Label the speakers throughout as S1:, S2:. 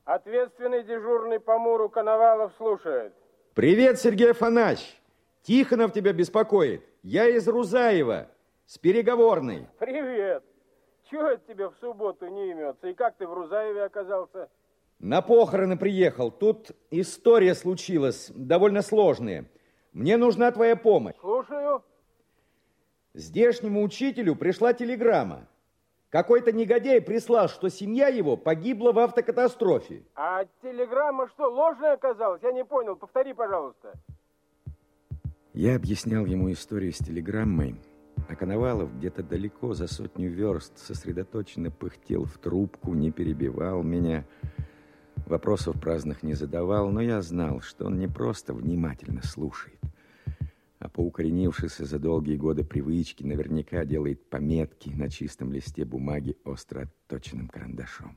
S1: Ответственный дежурный по Муру Коновалов слушает.
S2: Привет, Сергей Афанасьевич. Тихонов тебя беспокоит. Я из Рузаева, с переговорной.
S1: Привет. Чего это тебе в субботу не имется? И как ты в Рузаеве оказался?
S2: На похороны приехал. Тут история случилась, довольно сложная. Мне нужна твоя помощь.
S1: Слушаю.
S2: Здешнему учителю пришла телеграмма. Какой-то негодяй прислал, что семья его погибла в автокатастрофе.
S1: А телеграмма что, ложная оказалась? Я не понял. Повтори, пожалуйста.
S2: Я объяснял ему историю с телеграммой, а Коновалов где-то далеко за 100 верст сосредоточенно пыхтел в трубку, не перебивал меня, вопросов праздных не задавал, но я знал, что он не просто внимательно слушает, а по укоренившейся за долгие годы привычке наверняка делает пометки на чистом листе бумаги остро отточенным карандашом.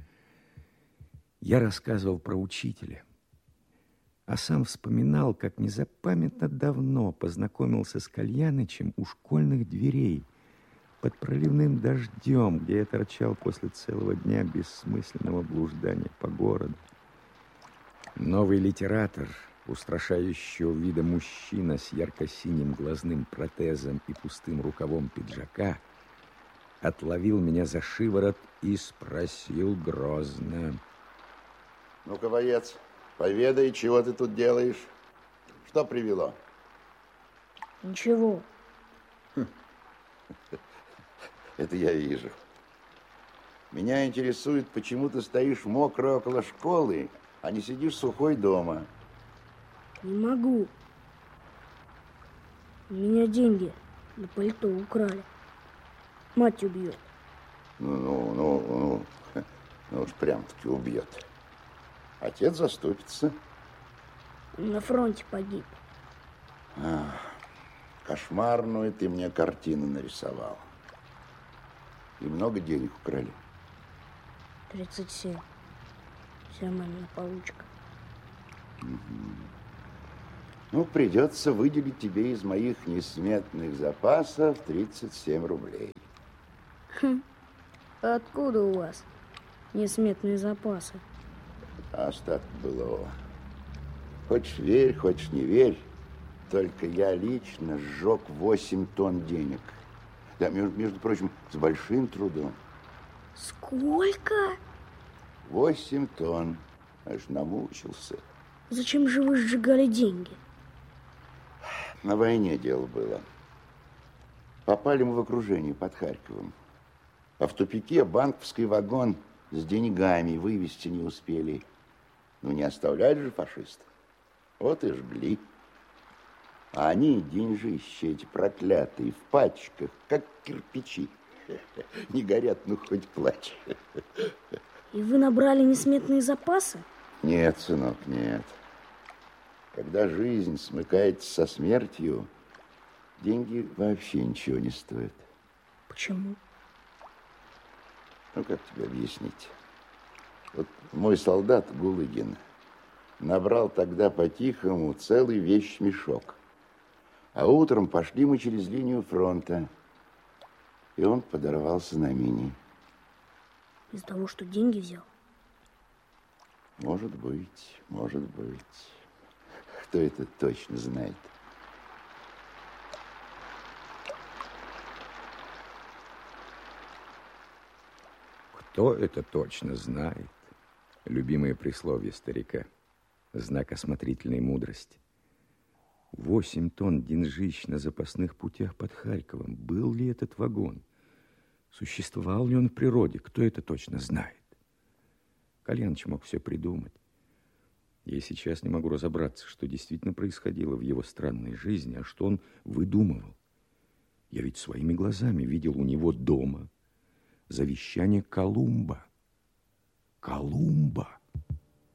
S2: Я рассказывал про учителя, а сам вспоминал, как незапамятно давно познакомился с Кальянычем у школьных дверей под проливным дождем, где я торчал после целого дня бессмысленного блуждания по городу. Новый литератор, устрашающего вида мужчина с ярко-синим глазным протезом и пустым рукавом пиджака, отловил меня за шиворот и спросил грозно:
S3: Ну-ка, боец, поведай, чего ты тут делаешь? Что привело?
S4: Ничего.
S3: Это я вижу. Меня интересует, почему ты стоишь мокро около школы, а не сидишь сухой дома.
S4: Не могу. У меня деньги на пальто украли. Мать убьет.
S3: Ну уж прям-таки убьет. Отец заступится.
S4: На фронте погиб.
S3: Кошмарную ты мне картину нарисовал. И много денег украли?
S4: 37. Вся мамина получка.
S3: Ну, придется выделить тебе из моих несметных запасов 37 рублей.
S4: Откуда у вас несметные запасы?
S3: Остаток былого. Хочешь верь, хочешь не верь, только я лично сжег 8 тонн денег. Да, между прочим, с большим трудом.
S4: Сколько?
S3: 8 тонн. Аж намучился.
S4: Зачем же вы сжигали деньги?
S3: На войне дело было. Попали мы в окружение под Харьковом. А в тупике банковский вагон с деньгами вывезти не успели. Ну, не оставляли же фашистов. Вот и жгли. А они, деньжища эти проклятые, в пачках, как кирпичи. Не горят, ну хоть плачь.
S4: И вы набрали несметные запасы?
S3: Нет, сынок, нет. Когда жизнь смыкается со смертью, деньги вообще ничего не стоят.
S4: Почему?
S3: Ну, как тебе объяснить? Вот мой солдат Гулыгин набрал тогда по-тихому целый вещмешок. А утром пошли мы через линию фронта, и он подорвался на мине.
S4: Из-за того, что деньги взял?
S3: Может быть, может быть. Кто это точно знает?
S2: Кто это точно знает? Любимое присловие старика. Знак осмотрительной мудрости. 8 тонн деньжищ на запасных путях под Харьковом. Был ли этот вагон? Существовал ли он в природе? Кто это точно знает? Кальяныч мог все придумать. Я сейчас не могу разобраться, что действительно происходило в его странной жизни, а что он выдумывал. Я ведь своими глазами видел у него дома завещание Колумба. Колумба!